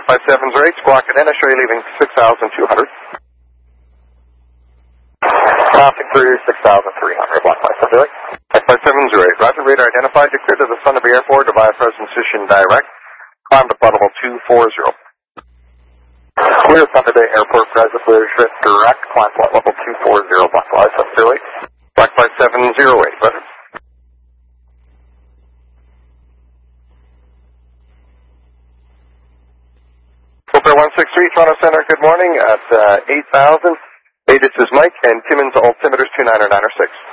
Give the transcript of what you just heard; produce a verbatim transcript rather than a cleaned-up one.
five sevens or eights, block it in. I show you leaving six thousand two hundred. Traffic through six thousand three hundred, block five seven zero eight. five five sevens or eight, roger, radar identified, declare to the Sunapee Airport, via present position direct, climb to flight level two four zero. Clear Thunder Bay Airport, present direct, climb flight level two four zero, block five seven zero eight. Block five seven zero eight, roger. Filter one six three, Toronto Center, good morning, at uh, eight thousand. Hey, this is Mike, and Timmins altimeter's two nine nine six.